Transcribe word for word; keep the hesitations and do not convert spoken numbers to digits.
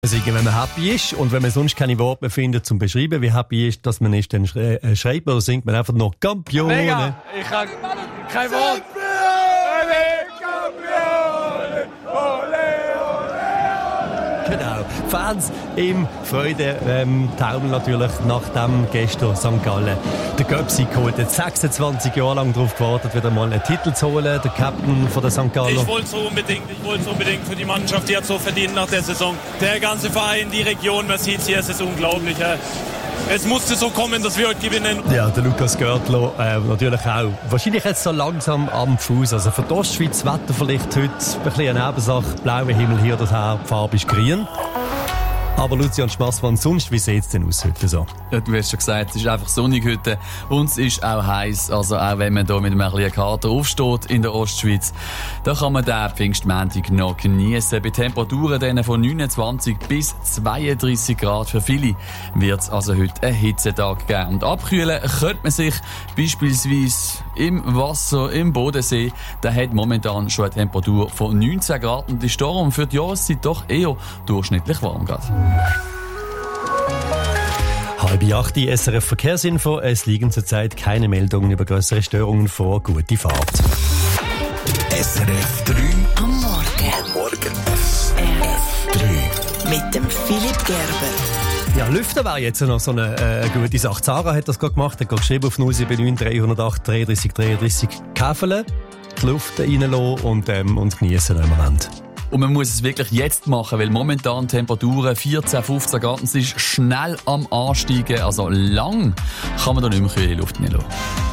Singen, wenn man happy ist und wenn man sonst keine Worte mehr findet zum beschreiben, wie happy ist, dass man ist, dann schrei- äh, schreibt man oder singt man einfach noch Campione. Mega! Ich habe kein Wort. Genau. Fans im Freude ähm, Taumel natürlich nach dem gestern Sankt Gallen der Göpsi geholt hat. sechsundzwanzig Jahre lang darauf gewartet, wieder mal einen Titel zu holen, der Captain von der Sankt Galler. Ich wollte es so unbedingt, ich wollte es unbedingt für die Mannschaft, die hat so verdient nach der Saison. Der ganze Verein, die Region, man sieht es hier, es ist unglaublich. Es musste so kommen, dass wir heute gewinnen. Ja, der Lukas Görtler äh, natürlich auch. Wahrscheinlich jetzt so langsam am Fuß. Also für die Ostschweiz Wetter vielleicht heute ein bisschen eine Nebensache. Blauer Himmel hier, das Haar, die Farbe ist grün. Aber Lucian Schmassmann, sonst, wie sieht es denn aus heute so? Ja, du hast schon gesagt, es ist einfach sonnig heute und es ist auch heiß. Also auch wenn man hier mit einem kleinen Kater aufsteht in der Ostschweiz, da kann man den Pfingstmontag noch geniessen. Bei Temperaturen dann von neunundzwanzig bis zweiunddreissig Grad. Für viele wird es also heute einen Hitzetag geben. Und abkühlen könnte man sich beispielsweise im Wasser, im Bodensee. Der hat momentan schon eine Temperatur von neunzehn Grad und ist darum für die Jahreszeit doch eher durchschnittlich warm gerade. Halb acht, die S R F Verkehrsinfo. Es liegen zurzeit keine Meldungen über größere Störungen vor. Gute Fahrt. S R F drei Am Morgen. am Morgen. S R F drei Mit dem Philipp Gerber. Ja, Lüften wäre jetzt noch so eine äh, gute Sache. Sarah hat das gerade gemacht, hat gerade geschrieben auf null sieben neun drei null acht dreiunddreißig dreiunddreißig Käfeln, die Luft reinlassen und, ähm, und geniessen im Moment. Und man muss es wirklich jetzt machen, weil momentan Temperaturen vierzehn, fünfzehn Grad, es ist schnell am Ansteigen. Also lang kann man da nicht mehr kühle Luft reinlassen.